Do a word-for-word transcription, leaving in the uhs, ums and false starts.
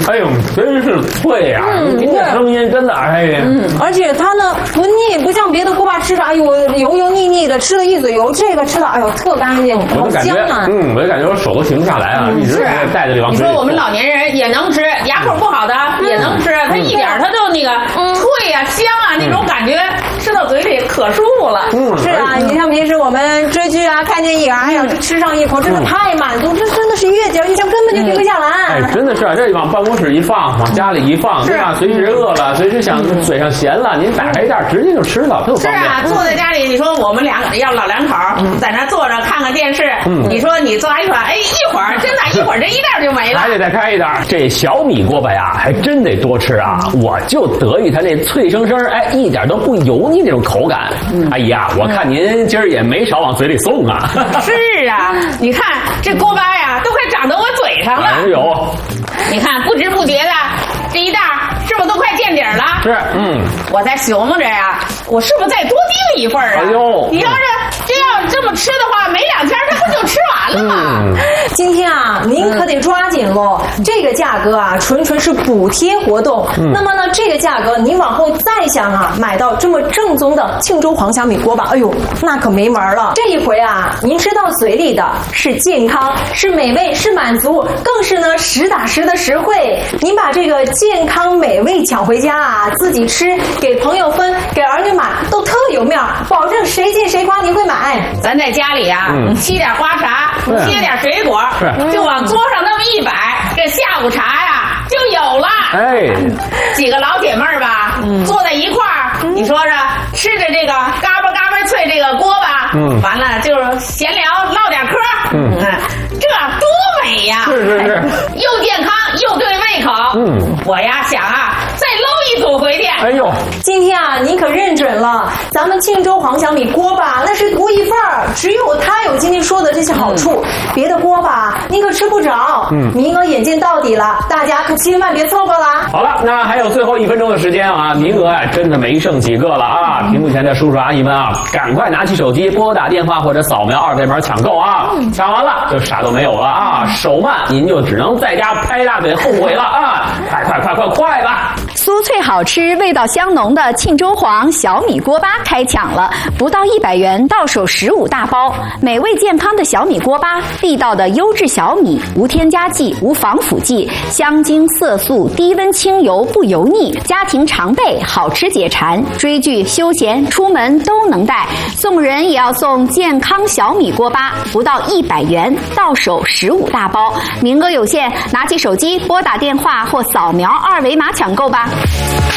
哎呦，真是脆呀！嗯，您这声音真的，哎呀， 嗯，而且它呢不腻，不像别的锅巴吃着，哎呦油油腻腻的，吃了一嘴油，这个吃的哎呦特干净，好香啊！ 嗯，我就感觉我手都停不下来啊，一直在带着这往嘴里。 你说我们老年人也能吃，牙口不好的也能吃，它一点它就那个脆呀、香啊，那种感觉吃到嘴里可舒服了。 嗯，是啊，你像平时我们追剧啊，看见一眼，哎呀，吃上一口，真的太满足，这真的是越嚼越香，根本就停不下来。 哎，真的是啊，这往办公室一放，往家里一放，对吧？随时饿了，随时想嘴上咸了，您打开一袋，直接就吃了，特方便。 是啊，坐在家里，你说我们两个要老两口在那坐着看看电视，你说你抓一抓，哎，一会儿真的，一会儿这一袋就没了。 还得再开一袋。这小米锅巴呀，还真得多吃啊！我就得意它那脆生生，哎，一点都不油腻那种口感。哎呀，我看您今儿也没少往嘴里送啊。 是啊，你看这锅巴呀，都快长到我嘴上了。 哎呦， 你看不知不觉的这一袋是不是都快见底儿了？ 是，嗯， 我在琢磨着呀，我是不是再多订一份啊？ 哎呦， 你要是这要这么吃的话，没两天它不就吃完了吗？ 嗯、 今天啊，您可得抓紧喽！这个价格啊，纯纯是补贴活动。嗯、那么呢，这个价格您往后再想啊，买到这么正宗的庆州黄小米锅巴，哎呦，那可没门了！这一回啊，您吃到嘴里的是健康，是美味，是满足，更是呢实打实的实惠。您把这个健康美味抢回家啊，自己吃，给朋友分，给儿女买，都特有面儿，保证谁见谁夸，您会买。 咱在家里啊，嗯、沏点花茶，切点水果，就往桌上那么一摆，这下午茶呀就有了。 哎， 几个老姐妹儿吧，嗯、坐在一块儿，嗯、你说着吃着这个嘎巴嘎巴脆这个锅巴，嗯，完了就是闲聊唠点嗑，嗯，这多美呀！ 是是是， 又健康又对胃口。嗯，我呀想啊，再搂一组回去。 哎呦， 今天啊，您可认准了，咱们庆州黄小米锅巴那是独一份儿，只有它有今天说的这些好处，嗯、别的锅巴您可吃不着。嗯，名额眼见到底了，大家可千万别错过了。 好了，那还有最后一分钟的时间啊，名额啊真的没剩几个了啊！屏幕前的叔叔阿姨们啊，赶快拿起手机拨打电话或者扫描二维码抢购啊！嗯、抢完了就啥都没有了啊！手慢您就只能在家拍大腿后悔了啊！快快快快快吧！ 酥脆好吃、味道香浓的庆州黄小米锅巴开抢了，不到一百元到手十五大包，美味健康的小米锅巴，地道的优质小米，无添加剂、无防腐剂，香精色素，低温清油不油腻，家庭常备，好吃解馋，追剧、休闲、出门都能带。送人也要送健康小米锅巴，不到一百元到手十五大包，名额有限，拿起手机拨打电话或扫描二维码抢购吧。